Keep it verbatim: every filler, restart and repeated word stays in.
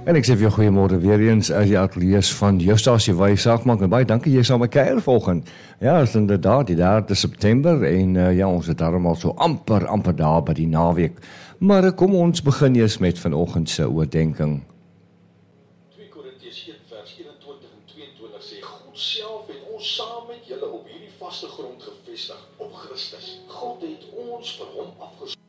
En ek sê vir jou goeiemôre weer eens as jy ateliers van jou stasie waar jy saak maak en baie dankie jy saam met kuier volgende. Ja, is inderdaad die derde September en uh, ja, ons het daarom al so amper amper daar by die naweek. Maar uh, kom ons begin eers met vanoggend se oordeenking. twee Korintiërs een vers eenentwintig en tweeëntwintig sê God self het ons saam met julle op hierdie vaste grond gevestig op Christus. God het ons vir hom afgesonderd